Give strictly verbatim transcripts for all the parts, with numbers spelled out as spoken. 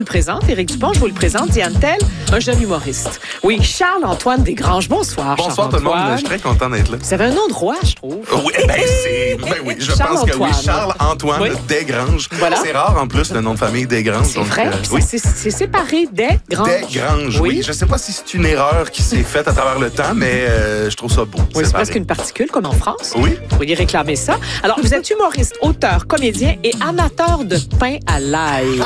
Je vous présente Éric Dupont, je vous le présente, Diane Tell, un jeune humoriste. Oui, Charles-Antoine Desgranges, bonsoir. Bonsoir tout le monde, je suis très content d'être là. Vous avez un nom de roi, je trouve. Oui, ben, c'est, ben oui, je pense que oui, Charles-Antoine oui. Desgranges. Voilà. C'est rare en plus le nom de famille Desgranges. C'est vrai, euh, c'est, oui. c'est, c'est séparé Desgranges. Desgranges, oui. oui. Je ne sais pas si c'est une erreur qui s'est faite à travers le temps, mais euh, je trouve ça beau. Oui, c'est presque une particule, comme en France. Oui. Vous pourriez réclamer ça. Alors, vous êtes humoriste, auteur, comédien et amateur de pain à l'ail.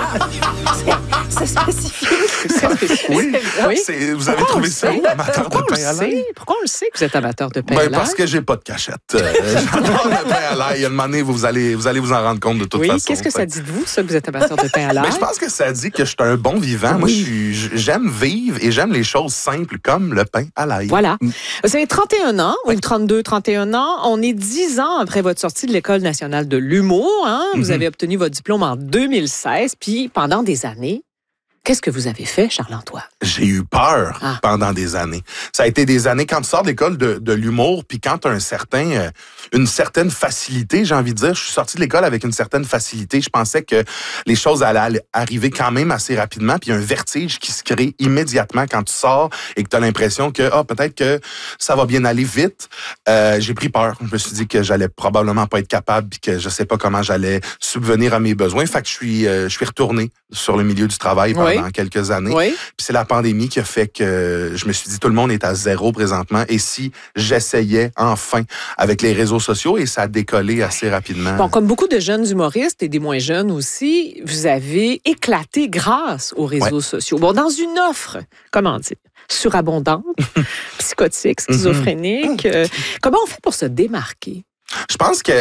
C'est spécifique. C'est spécifique. Oui, oui. C'est, vous avez trouvé ça où, amateur Pourquoi de pain à l'ail? Pourquoi on le sait que vous êtes amateur de pain Ben, à l'ail? parce que j'ai pas de cachette. Euh, J'adore le pain à l'ail. Il y a une année, vous allez, vous allez vous en rendre compte de toute oui, façon. Oui, qu'est-ce que ça dit de vous, ça, que vous êtes amateur de pain à l'ail? Ben, je pense que ça dit que je suis un bon vivant. Oui. Moi, je suis, j'aime vivre et j'aime les choses simples comme le pain à l'ail. Voilà. Mm. Vous avez trente et un ans, oui. ou trente-deux, trente et un ans. On est dix ans après votre sortie de l'École nationale de l'humour. Hein? Mm-hmm. Vous avez obtenu votre diplôme en deux mille seize. Puis, pendant des années, qu'est-ce que vous avez fait, Charles-Antoine? J'ai eu peur ah. pendant des années. Ça a été des années quand tu sors de l'école de, de l'humour, puis quand tu as un certain, euh, une certaine facilité, j'ai envie de dire, je suis sorti de l'école avec une certaine facilité. Je pensais que les choses allaient arriver quand même assez rapidement, puis il y a un vertige qui se crée immédiatement quand tu sors et que tu as l'impression que ah, peut-être que ça va bien aller vite. Euh, j'ai pris peur. Je me suis dit que j'allais probablement pas être capable, puis que je sais pas comment j'allais subvenir à mes besoins. Fait que je suis, euh, je suis retourné sur le milieu du travail pendant oui. quelques années. Oui. Puis c'est la pandémie qui a fait que je me suis dit, tout le monde est à zéro présentement. Et si j'essayais enfin avec les réseaux sociaux, et ça a décollé assez rapidement. Bon, comme beaucoup de jeunes humoristes et des moins jeunes aussi, vous avez éclaté grâce aux réseaux ouais. sociaux. Bon, dans une offre, comment dire, surabondante, psychotique, schizophrénique, euh, comment on fait pour se démarquer? Je pense que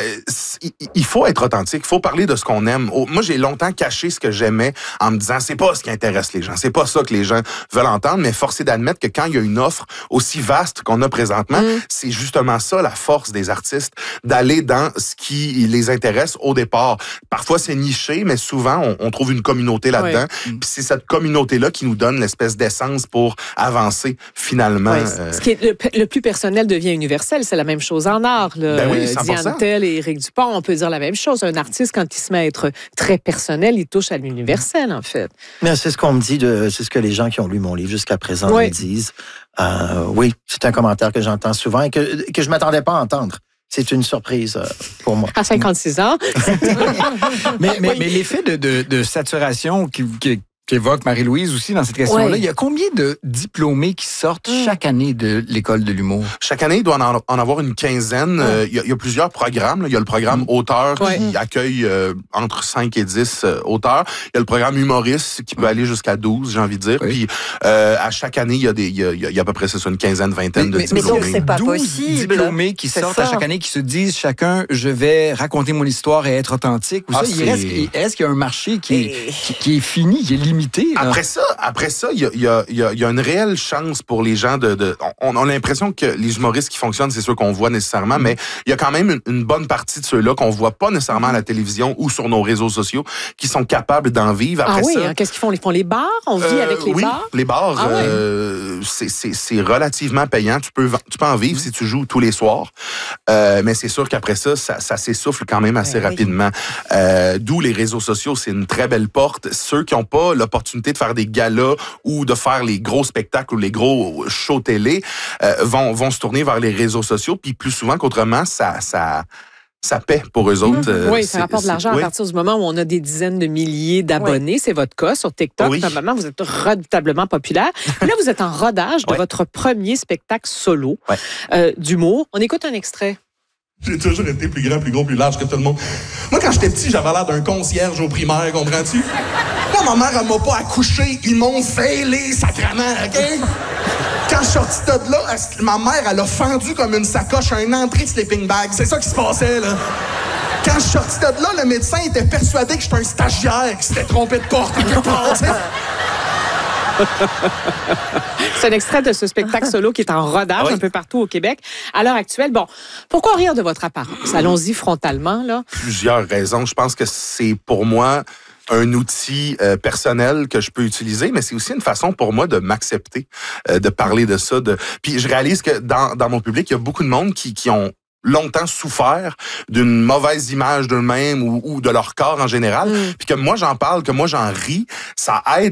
il faut être authentique, il faut parler de ce qu'on aime. Moi, j'ai longtemps caché ce que j'aimais en me disant c'est pas ce qui intéresse les gens, c'est pas ça que les gens veulent entendre, mais force est d'admettre que quand il y a une offre aussi vaste qu'on a présentement, mm. c'est justement ça la force des artistes, d'aller dans ce qui les intéresse au départ. Parfois c'est niché, mais souvent on, on trouve une communauté là-dedans. Oui. Puis c'est cette communauté-là qui nous donne l'espèce d'essence pour avancer finalement. Oui. Euh... Ce qui est le, le plus personnel devient universel, c'est la même chose en art. Là. Ben oui, Diane Tell et Éric Dupont, on peut dire la même chose. Un artiste, quand il se met à être très personnel, il touche à l'universel, en fait. Mais c'est ce qu'on me dit, de, c'est ce que les gens qui ont lu mon livre jusqu'à présent oui. me disent. Euh, oui, c'est un commentaire que j'entends souvent et que, que je ne m'attendais pas à entendre. C'est une surprise euh, pour moi. À cinquante-six ans. mais, mais, oui. mais l'effet de, de, de saturation qui... qui qu'évoque Marie-Louise aussi dans cette question-là. Ouais. Il y a combien de diplômés qui sortent mmh. chaque année de l'École de l'humour? Chaque année, il doit en, en avoir une quinzaine. Ouais. Euh, il, y a, il y a plusieurs programmes. Là. Il y a le programme mmh. auteur ouais. qui accueille euh, entre cinq et dix euh, auteurs. Il y a le programme humoriste qui peut aller jusqu'à douze, j'ai envie de dire. Oui. Puis euh, à chaque année, il y a, des, il y a, il y a à peu près ça, une quinzaine, vingtaine mais, de diplômés. Mais donc, c'est pas possible. diplômés qui c'est sortent ça. à chaque année, qui se disent chacun, je vais raconter mon histoire et être authentique. Ou ah, ça, il reste, est-ce qu'il y a un marché qui est, qui, qui est fini, qui est limité? Là? Après ça, après ça, il y a, y, a, y, a, y a une réelle chance pour les gens de... de on, on a l'impression que les humoristes qui fonctionnent, c'est ceux qu'on voit nécessairement, mm. mais il y a quand même une, une bonne partie de ceux-là qu'on voit pas nécessairement à la télévision ou sur nos réseaux sociaux qui sont capables d'en vivre. Après ah oui, ça, hein, qu'est-ce qu'ils font? Ils font les bars? On vit euh, avec les oui, bars? les bars, ah euh, ouais. c'est, c'est, c'est relativement payant. Tu peux, tu peux en vivre mm. si tu joues tous les soirs, euh, mais c'est sûr qu'après ça, ça, ça s'essouffle quand même assez ouais, rapidement. Oui. Euh, d'où les réseaux sociaux, c'est une très belle porte. Ceux qui n'ont pas l'opportunité de faire des galas ou de faire les gros spectacles ou les gros shows télé, euh, vont, vont se tourner vers les réseaux sociaux. Puis plus souvent qu'autrement, ça... ça ça paie pour eux autres. Mmh. Oui, ça rapporte de l'argent oui. à partir du moment où on a des dizaines de milliers d'abonnés. Oui. C'est votre cas sur TikTok. Oui. Normalement, vous êtes redoutablement populaire. Puis là, vous êtes en rodage de oui. votre premier spectacle solo oui. euh, d'humour. On écoute un extrait. J'ai toujours été plus grand, plus gros, plus large que tout le monde. Moi, quand j'étais petit, j'avais l'air d'un concierge au primaire, comprends-tu? Moi, ma mère, elle m'a pas accouché. Ils m'ont fêlé, sacrément, OK? Quand je suis sorti de là, ma mère, elle a fendu comme une sacoche un entrée de sleeping bag. C'est ça qui se passait, là. Quand je suis sorti de là, le médecin était persuadé que j'étais un stagiaire qui s'était trompé de porte quelque part, tu sais. C'est un extrait de ce spectacle solo qui est en rodage ah oui. un peu partout au Québec. À l'heure actuelle, bon, pourquoi rire de votre apparence? Allons-y frontalement, là. Plusieurs raisons. Je pense que c'est pour moi un outil euh, personnel que je peux utiliser, mais c'est aussi une façon pour moi de m'accepter, euh, de parler de ça. De... Puis je réalise que dans, dans mon public, il y a beaucoup de monde qui, qui ont longtemps souffert d'une mauvaise image d'eux-mêmes ou, ou de leur corps en général, mm. puis que moi j'en parle, que moi j'en ris, ça aide